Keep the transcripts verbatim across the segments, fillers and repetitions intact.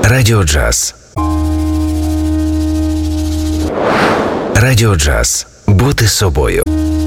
Радіо Джаз. Радіо Джаз. Бути собою.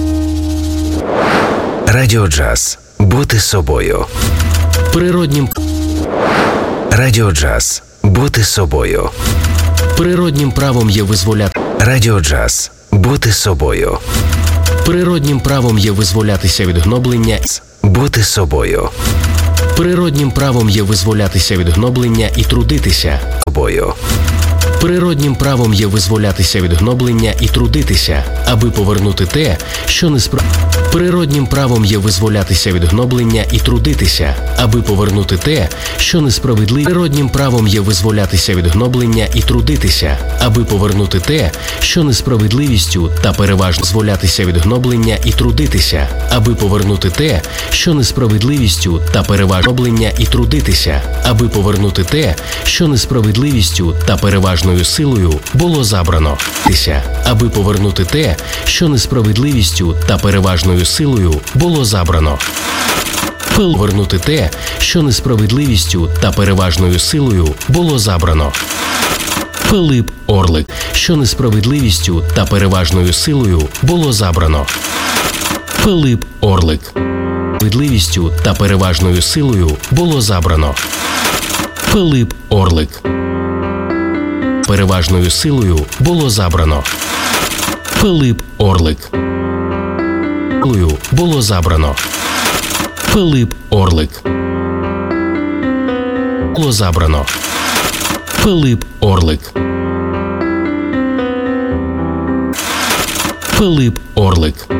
Радіо Джаз. Бути собою. Природнім. Радіо Джаз. Бути собою. Природнім правом є визволяти. Радіо Джаз. Бути собою. Природнім правом є визволятися від гноблення. Бути собою. Природнім правом є визволятися від гноблення і трудитися. Собою. Природнім правом є визволятися від гноблення і трудитися, аби повернути те, що не спра... Природнім правом є визволятися від гноблення і трудитися, аби повернути те, що несправедливо. Природнім правом є визволятися від гноблення і трудитися, аби повернути те, що несправедливістю та переважно зволятися від гноблення і трудитися, аби повернути те, що несправедливістю та переважно гноблення і трудитися, аби повернути те, що несправедливістю та переважною силою було забрано. Аби повернути те, що несправедливістю та переважною силою було забрано. Повернути те, що несправедливістю та переважною силою було забрано. Пилип Орлик, що несправедливістю та переважною силою було забрано. Пилип Орлик. Справедливістю та переважною силою було забрано. Пилип Орлик. Переважною силою було забрано. Пилип Орлик. Було забрано. Пилип Орлик. Було забрано. Пилип Орлик. Пилип Орлик.